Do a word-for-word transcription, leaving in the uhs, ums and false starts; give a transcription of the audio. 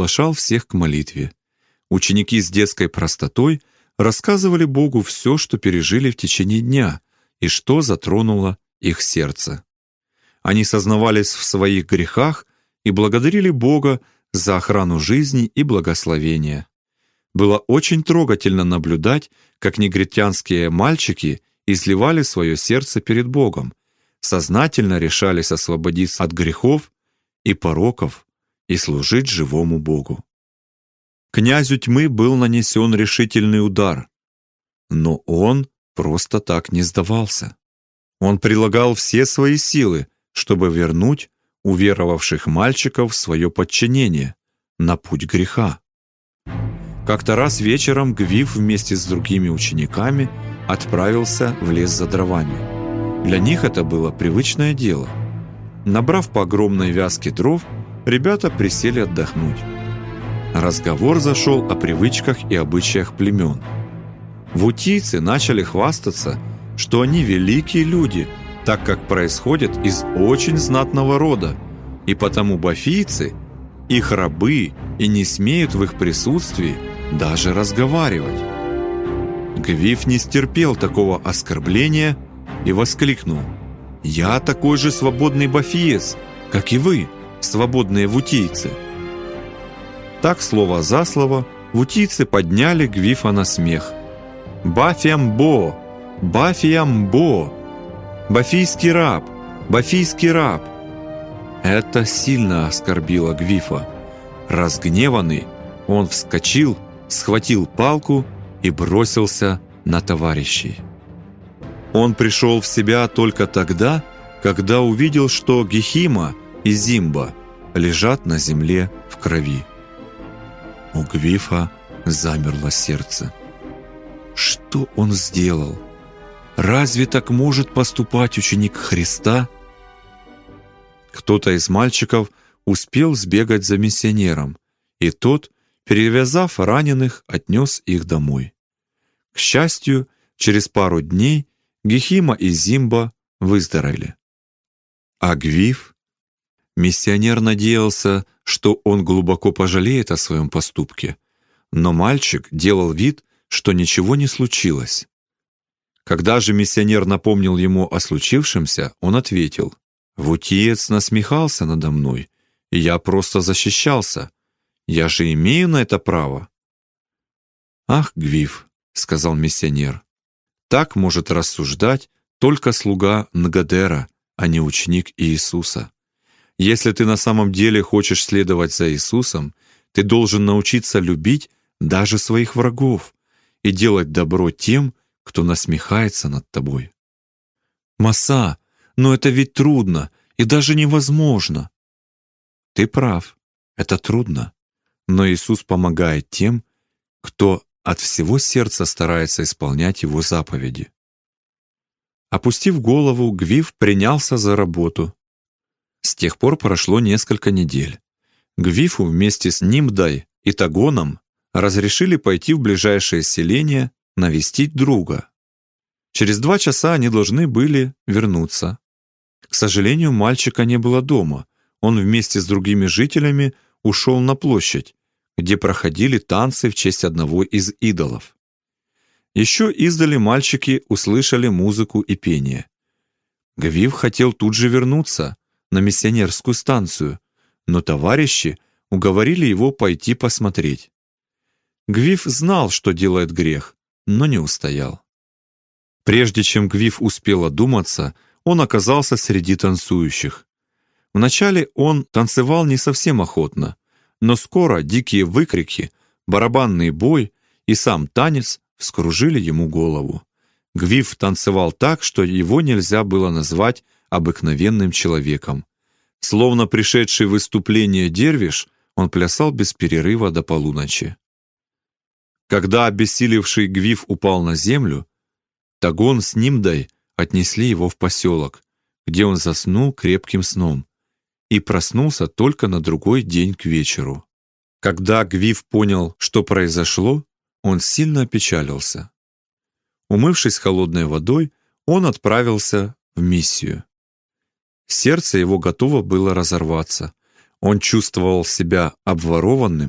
приглашал всех к молитве. Ученики с детской простотой рассказывали Богу все, что пережили в течение дня и что затронуло их сердце. Они сознавались в своих грехах и благодарили Бога за охрану жизни и благословения. Было очень трогательно наблюдать, как негритянские мальчики изливали свое сердце перед Богом, сознательно решались освободиться от грехов и пороков и служить живому Богу. Князю тьмы был нанесен решительный удар, но он просто так не сдавался. Он прилагал все свои силы, чтобы вернуть уверовавших мальчиков в свое подчинение на путь греха. Как-то раз вечером Гвиф вместе с другими учениками отправился в лес за дровами. Для них это было привычное дело. Набрав по огромной вязке дров, ребята присели отдохнуть. Разговор зашел о привычках и обычаях племен. Вутийцы начали хвастаться, что они великие люди, так как происходят из очень знатного рода, и потому бафийцы – их рабы и не смеют в их присутствии даже разговаривать. Гвиф не стерпел такого оскорбления и воскликнул: «Я такой же свободный бафиец, как и вы, свободные вутийцы». Так, слово за слово, вутийцы подняли Гвифа на смех. «Бафиамбо! Бафиамбо! Бафийский раб! Бафийский раб!» Это сильно оскорбило Гвифа. Разгневанный, он вскочил, схватил палку и бросился на товарищей. Он пришел в себя только тогда, когда увидел, что Гехима и Зимба лежат на земле в крови. У Гвифа замерло сердце. Что он сделал? Разве так может поступать ученик Христа? Кто-то из мальчиков успел сбегать за миссионером, и тот, перевязав раненых, отнес их домой. К счастью, через пару дней Гехима и Зимба выздоровели. А Гвиф? Миссионер надеялся, что он глубоко пожалеет о своем поступке, но мальчик делал вид, что ничего не случилось. Когда же миссионер напомнил ему о случившемся, он ответил: «Вутиец насмехался надо мной, и я просто защищался. Я же имею на это право». «Ах, Гвиф», — сказал миссионер, — «так может рассуждать только слуга Нгадера, а не ученик Иисуса. Если ты на самом деле хочешь следовать за Иисусом, ты должен научиться любить даже своих врагов и делать добро тем, кто насмехается над тобой». «Маса, но это ведь трудно и даже невозможно». Ты прав, это трудно, но Иисус помогает тем, кто от всего сердца старается исполнять Его заповеди. Опустив голову, Гвиф принялся за работу. С тех пор прошло несколько недель. Гвифу вместе с Нимдай и Тагоном разрешили пойти в ближайшее селение навестить друга. Через два часа они должны были вернуться. К сожалению, мальчика не было дома. Он вместе с другими жителями ушел на площадь, где проходили танцы в честь одного из идолов. Еще издали мальчики услышали музыку и пение. Гвиф хотел тут же вернуться на миссионерскую станцию, но товарищи уговорили его пойти посмотреть. Гвиф знал, что делает грех, но не устоял. Прежде чем Гвиф успел одуматься, он оказался среди танцующих. Вначале он танцевал не совсем охотно, но скоро дикие выкрики, барабанный бой и сам танец вскружили ему голову. Гвиф танцевал так, что его нельзя было назвать обыкновенным человеком. Словно пришедший в выступление дервиш, он плясал без перерыва до полуночи. Когда обессилевший Гвиф упал на землю, Тагон с Нимдай отнесли его в поселок, где он заснул крепким сном и проснулся только на другой день к вечеру. Когда Гвиф понял, что произошло, он сильно опечалился. Умывшись холодной водой, он отправился в миссию. Сердце его готово было разорваться. Он чувствовал себя обворованным